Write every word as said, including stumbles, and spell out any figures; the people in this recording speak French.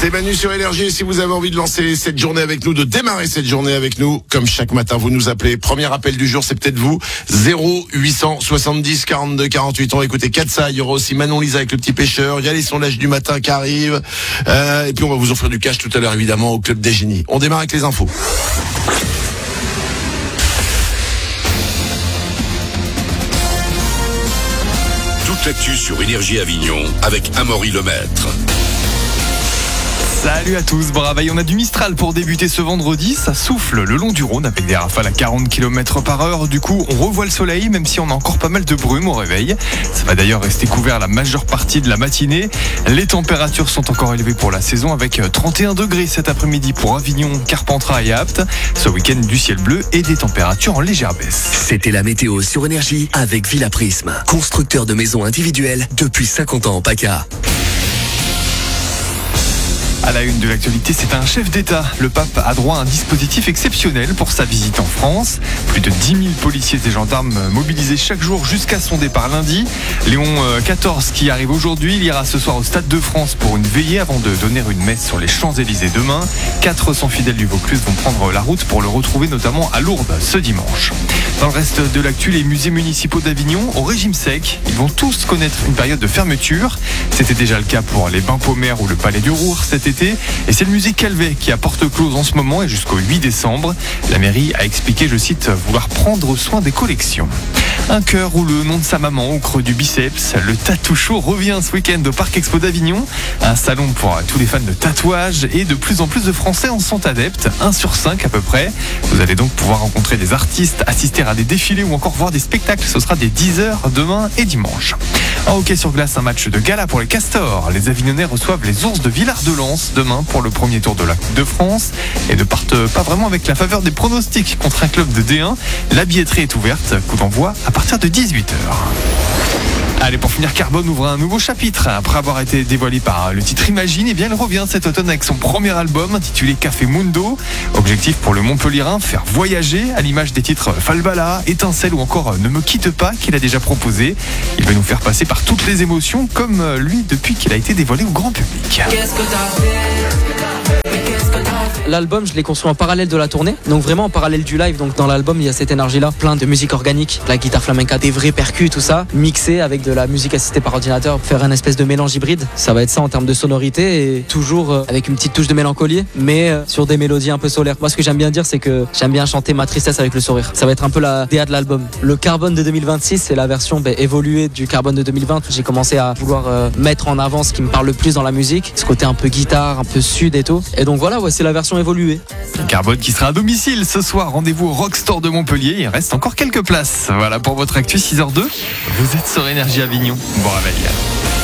C'est Manu sur Énergie. Si vous avez envie de lancer cette journée avec nous, de démarrer cette journée avec nous, comme chaque matin, vous nous appelez. Premier appel du jour, c'est peut-être vous. zéro huit cent soixante-dix quarante-deux quarante-huit. On va écouter Katsa. Il y aura aussi Manon Lisa avec le petit pêcheur. Il y a les sondages du matin qui arrivent. Euh, et puis on va vous offrir du cash tout à l'heure, évidemment, au Club des Génies. On démarre avec les infos. Toute l'actu sur Énergie Avignon avec Amaury Lemaître. Salut à tous, bon réveil, on a du Mistral pour débuter ce vendredi, ça souffle le long du Rhône avec des rafales à quarante kilomètres par heure, du coup on revoit le soleil même si on a encore pas mal de brume au réveil. Ça va d'ailleurs rester couvert la majeure partie de la matinée. Les températures sont encore élevées pour la saison avec trente et un degrés cet après-midi pour Avignon, Carpentras et Apt. Ce week-end du ciel bleu et des températures en légère baisse. C'était la météo sur Énergie avec Villa Prisme, constructeur de maisons individuelles depuis cinquante ans en PACA. À la une de l'actualité, c'est un chef d'État. Le pape a droit à un dispositif exceptionnel pour sa visite en France. Plus de dix mille policiers et gendarmes mobilisés chaque jour jusqu'à son départ lundi. Léon quatorze qui arrive aujourd'hui, il ira ce soir au Stade de France pour une veillée avant de donner une messe sur les Champs-Élysées demain. quatre cents fidèles du Vaucluse vont prendre la route pour le retrouver notamment à Lourdes ce dimanche. Dans le reste de l'actu, les musées municipaux d'Avignon au régime sec, ils vont tous connaître une période de fermeture. C'était déjà le cas pour les Bains Paumères ou le Palais du Roure cet été. Et c'est le musée Calvet qui a porte close en ce moment et jusqu'au huit décembre. La mairie a expliqué, je cite, vouloir prendre soin des collections. Un cœur ou le nom de sa maman au creux du biceps. Le Tattoo Show revient ce week-end au Parc Expo d'Avignon. Un salon pour tous les fans de tatouage et de plus en plus de Français en sont adeptes. un sur cinq à peu près. Vous allez donc pouvoir rencontrer des artistes, assister à des défilés ou encore voir des spectacles. Ce sera dès dix heures demain et dimanche. En hockey sur glace, un match de gala pour les Castors. Les Avignonnais reçoivent les Ours de Villard-de-Lans demain pour le premier tour de la Coupe de France et ne partent pas vraiment avec la faveur des pronostics contre un club de D un. La billetterie est ouverte, coup d'envoi à partir de dix-huit heures. Allez, pour finir, Carbone ouvre un nouveau chapitre. Après avoir été dévoilé par le titre Imagine, et bien il revient cet automne avec son premier album intitulé Café Mundo. Objectif pour le Montpellierin, faire voyager à l'image des titres Falbala, Étincelle ou encore Ne me quitte pas qu'il a déjà proposé. Il va nous faire passer par toutes les émotions comme lui depuis qu'il a été dévoilé au grand public. Qu'est-ce que t'as fait ? L'album, je l'ai construit en parallèle de la tournée, donc vraiment en parallèle du live. Donc dans l'album, il y a cette énergie-là, plein de musique organique, de la guitare flamenca, des vrais percus, tout ça, mixé avec de la musique assistée par ordinateur, faire un espèce de mélange hybride. Ça va être ça en termes de sonorité et toujours avec une petite touche de mélancolie, mais sur des mélodies un peu solaires. Moi, ce que j'aime bien dire, c'est que j'aime bien chanter ma tristesse avec le sourire. Ça va être un peu la D A de l'album. Le Carbone de deux mille vingt-six, c'est la version bah, évoluée du Carbone de deux mille vingt. J'ai commencé à vouloir euh, mettre en avant ce qui me parle le plus dans la musique, ce côté un peu guitare, un peu sud et tout. Et donc voilà, ouais, c'est la version évoluée. Carbone qui sera à domicile ce soir. Rendez-vous au Rockstore de Montpellier. Il reste encore quelques places. Voilà pour votre actu six heures deux. Vous êtes sur Énergie Avignon. Bon réveil.